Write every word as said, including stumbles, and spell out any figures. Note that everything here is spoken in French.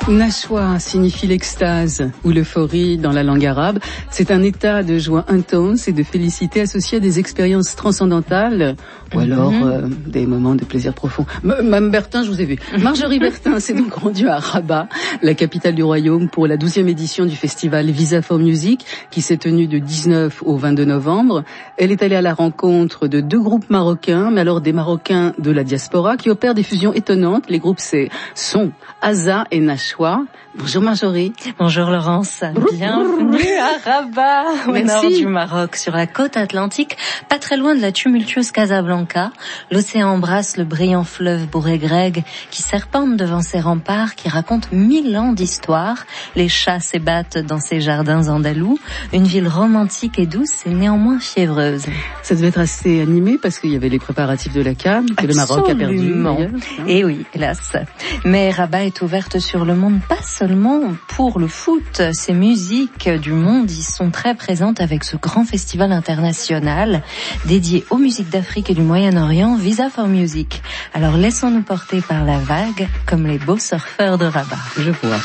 Nashwa signifie l'extase ou l'euphorie dans la langue arabe. C'est un état de joie intense et de félicité associé à des expériences transcendantales ou alors mm-hmm. euh, des moments de plaisir profond. Mme Bertin, je vous ai vu. Marjorie Bertin s'est donc rendue à Rabat, la capitale du royaume, pour la douzième édition du festival Visa for Music qui s'est tenu de dix-neuf au vingt-deux novembre. Elle est allée à la rencontre de deux groupes marocains, mais alors des Marocains de la diaspora qui opèrent des fusions étonnantes. Les groupes c'est sont Aza et Nashwa. Bonjour Marjorie. Bonjour Laurence. Bienvenue à Rabat, au Merci. nord du Maroc, sur la côte atlantique, pas très loin de la tumultueuse Casablanca. L'océan embrasse le brillant fleuve Bourg-et-Greg qui serpente devant ses remparts, qui raconte mille ans d'histoire. Les chats s'ébattent dans ses jardins andalous. Une ville romantique et douce et néanmoins fiévreuse. Ça devait être assez animé parce qu'il y avait les préparatifs de la CAN que le Maroc a perdu. Et oui, hélas. Mais Rabat est ouverte sur le monde, pas seulement pour le foot. Ces musiques du monde y sont très présentes avec ce grand festival international dédié aux musiques d'Afrique et du Moyen-Orient, Visa for Music. Alors laissons-nous porter par la vague comme les beaux surfeurs de Rabat. Je vois.